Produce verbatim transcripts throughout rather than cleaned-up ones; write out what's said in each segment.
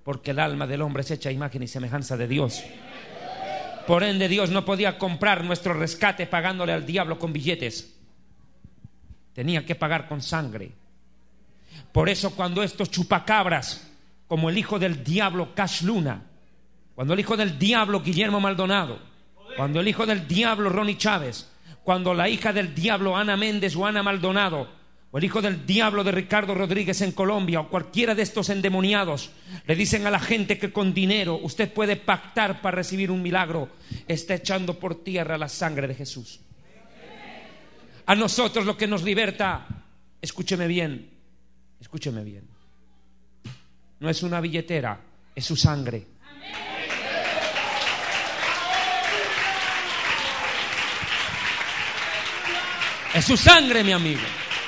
porque el alma del hombre es hecha a imagen y semejanza de Dios. Por ende, Dios no podía comprar nuestro rescate pagándole al diablo con billetes. Tenía que pagar con sangre. Por eso cuando estos chupacabras, como el hijo del diablo Cash Luna, cuando el hijo del diablo Guillermo Maldonado, cuando el hijo del diablo Ronnie Chávez, cuando la hija del diablo Ana Méndez o Ana Maldonado, o el hijo del diablo de Ricardo Rodríguez en Colombia, o cualquiera de estos endemoniados, le dicen a la gente que con dinero usted puede pactar para recibir un milagro, está echando por tierra la sangre de Jesús. A nosotros lo que nos liberta, escúcheme bien, escúcheme bien, no es una billetera, es su sangre. Es su sangre, mi amigo.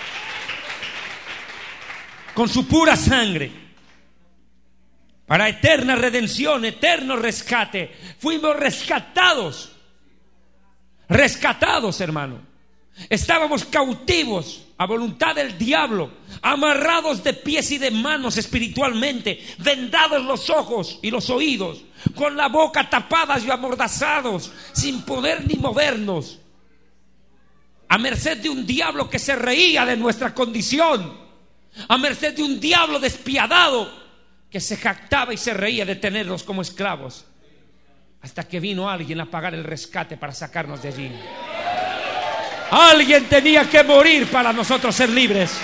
Con su pura sangre, para eterna redención, eterno rescate. Fuimos rescatados. Rescatados, hermano. Estábamos cautivos a voluntad del diablo, amarrados de pies y de manos espiritualmente, vendados los ojos y los oídos, con la boca tapadas y amordazados, sin poder ni movernos, a merced de un diablo que se reía de nuestra condición, a merced de un diablo despiadado que se jactaba y se reía de tenernos como esclavos, hasta que vino alguien a pagar el rescate para sacarnos de allí. Alguien tenía que morir para nosotros ser libres.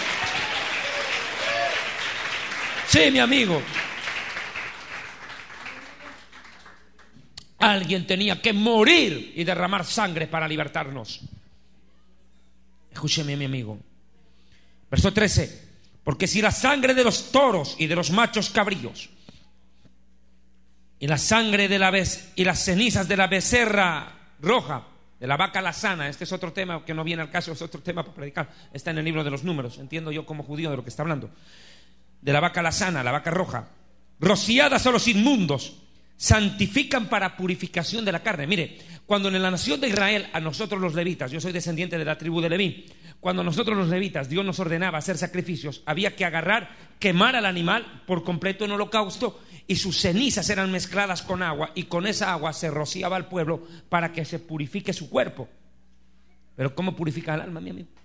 Sí, mi amigo. Alguien tenía que morir y derramar sangre para libertarnos. Escúcheme, mi amigo. Verso trece. Porque si la sangre de los toros y de los machos cabríos y la sangre de la vez y las cenizas de la becerra roja, de la vaca lazana, este es otro tema que no viene al caso, es otro tema para predicar, está en el libro de los Números, entiendo yo como judío de lo que está hablando, de la vaca lazana, la vaca roja, rociadas a los inmundos, santifican para purificación de la carne. Mire, cuando en la nación de Israel, a nosotros los levitas, yo soy descendiente de la tribu de Leví, cuando nosotros los levitas, Dios nos ordenaba hacer sacrificios, había que agarrar, quemar al animal por completo en holocausto, y sus cenizas eran mezcladas con agua, y con esa agua se rociaba al pueblo para que se purifique su cuerpo. Pero ¿cómo purifica el alma, mi amigo?